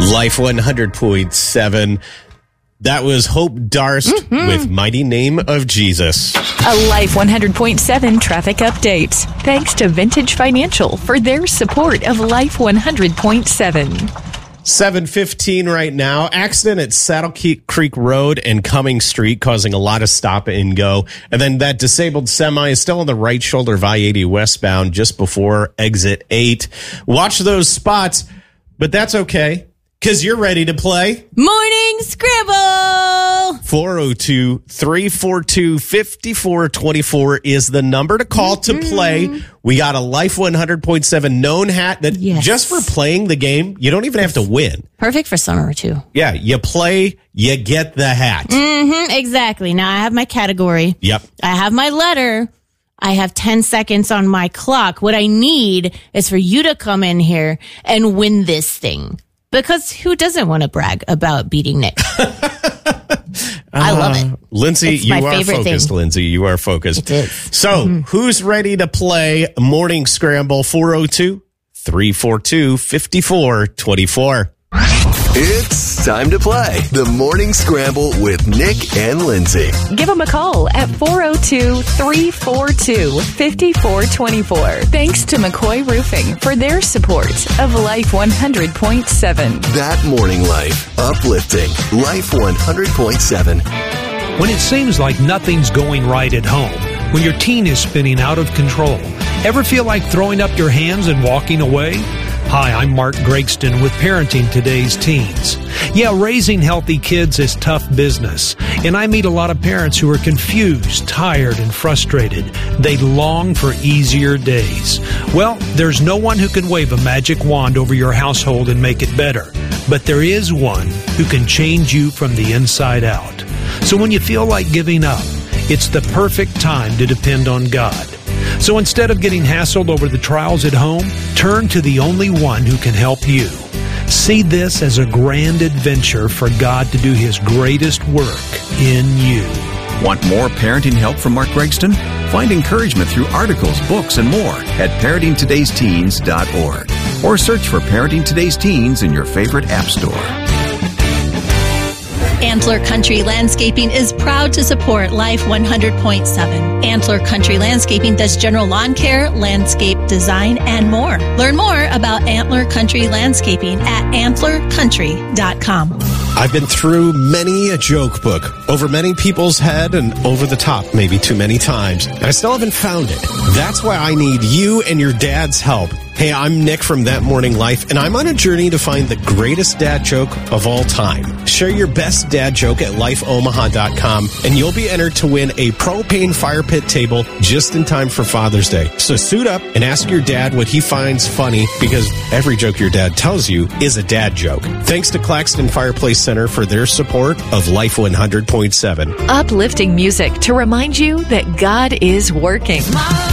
Life 100.7. That was Hope Darst with Mighty Name of Jesus. A Life 100.7 traffic update. Thanks to Vintage Financial for their support of Life 100.7. 7:15 right now. Accident at Saddle Creek Road and Cumming Street causing a lot of stop and go. And then that disabled semi is still on the right shoulder of I-80 westbound just before exit 8. Watch those spots, but that's okay because you're ready to play Morning Scramble. 402-342-5424 is the number to call to play. We got a Life 100.7 known hat that just for playing the game, you don't even have to win. Perfect for summer, too. Yeah, you play, you get the hat. Exactly. Now I have my category. Yep. I have my letter. I have 10 seconds on my clock. What I need is for you to come in here and win this thing. Because who doesn't want to brag about beating Nick? I love it. Lindsay, It's my you are favorite focused. thing. Lindsay, you are focused. It is. So, who's ready to play Morning Scramble? 402-342-5424. It's time to play the Morning Scramble with Nick and Lindsay. Give them a call at 402-342-5424. Thanks to McCoy Roofing for their support of Life 100.7. That morning life, uplifting Life 100.7. When it seems like nothing's going right at home, when your teen is spinning out of control, ever feel like throwing up your hands and walking away? Hi, I'm Mark Gregston with Parenting Today's Teens. Yeah, raising healthy kids is tough business, and I meet a lot of parents who are confused, tired, and frustrated. They long for easier days. Well, there's no one who can wave a magic wand over your household and make it better, but there is one who can change you from the inside out. So when you feel like giving up, it's the perfect time to depend on God. So instead of getting hassled over the trials at home, turn to the only one who can help you. See this as a grand adventure for God to do His greatest work in you. Want more parenting help from Mark Gregston? Find encouragement through articles, books, and more at parentingtodaysteens.org or search for Parenting Today's Teens in your favorite app store. Antler Country Landscaping is proud to support Life 100.7. Antler Country Landscaping does general lawn care, landscape design, and more. Learn more about Antler Country Landscaping at antlercountry.com. I've been through many a joke book, over many people's head and over the top maybe too many times, and I still haven't found it. That's why I need you and your dad's help. Hey, I'm Nick from That Morning Life, and I'm on a journey to find the greatest dad joke of all time. Share your best dad joke at lifeomaha.com, and you'll be entered to win a propane fire pit table just in time for Father's Day. So suit up and ask your dad what he finds funny, because every joke your dad tells you is a dad joke. Thanks to Claxton Fireplace Center for their support of Life 100.7. Uplifting music to remind you that God is working.